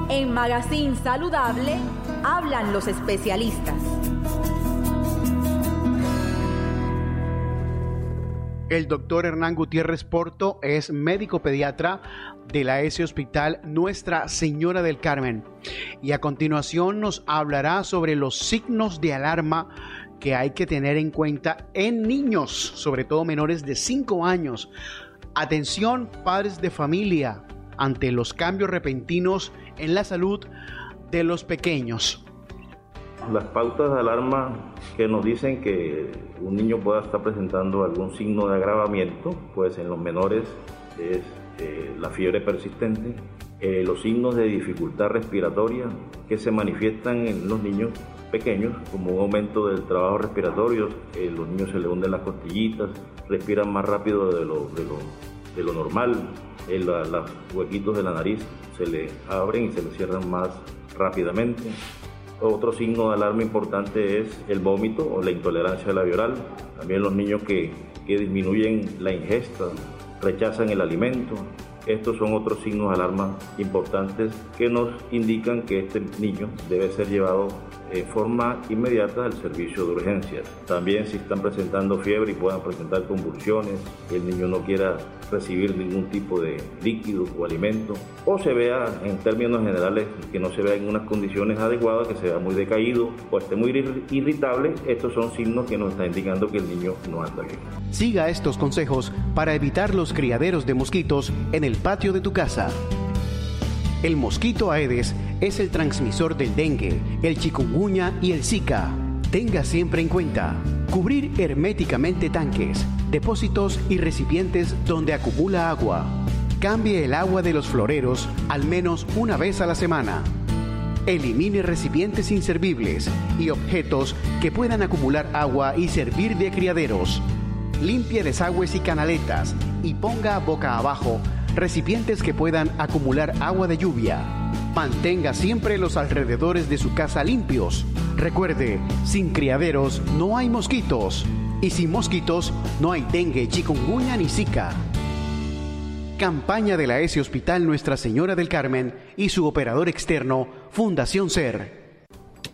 En Magazine Saludable hablan los especialistas. El doctor Hernán Gutiérrez Porto es médico pediatra de la ESE Hospital Nuestra Señora del Carmen. Y a continuación nos hablará sobre los signos de alarma que hay que tener en cuenta en niños, sobre todo menores de 5 años. Atención, padres de familia, ante los cambios repentinos en la salud de los pequeños. Las pautas de alarma que nos dicen que un niño pueda estar presentando algún signo de agravamiento, pues en los menores es la fiebre persistente, los signos de dificultad respiratoria que se manifiestan en los niños pequeños, como un aumento del trabajo respiratorio, los niños se les hunden las costillitas, respiran más rápido de lo normal, los huequitos de la nariz se les abren y se les cierran más rápidamente. Otro signo de alarma importante es el vómito o la intolerancia labial. También los niños que disminuyen la ingesta, rechazan el alimento. Estos son otros signos de alarma importantes que nos indican que este niño debe ser llevado en forma inmediata al servicio de urgencias. También si están presentando fiebre y puedan presentar convulsiones, el niño no quiera recibir ningún tipo de líquido o alimento, o se vea en términos generales que no se vea en unas condiciones adecuadas, que se vea muy decaído o esté muy irritable, estos son signos que nos están indicando que el niño no anda bien. Siga estos consejos para evitar los criaderos de mosquitos en el patio de tu casa. El mosquito Aedes es el transmisor del dengue, el chikungunya y el Zika. Tenga siempre en cuenta cubrir herméticamente tanques, depósitos y recipientes donde acumula agua. Cambie el agua de los floreros al menos una vez a la semana. Elimine recipientes inservibles y objetos que puedan acumular agua y servir de criaderos. Limpie desagües y canaletas y ponga boca abajo recipientes que puedan acumular agua de lluvia. Mantenga siempre los alrededores de su casa limpios. Recuerde, sin criaderos no hay mosquitos. Y sin mosquitos no hay dengue, chikungunya ni Zika. Campaña de la ESE Hospital Nuestra Señora del Carmen y su operador externo, Fundación SER.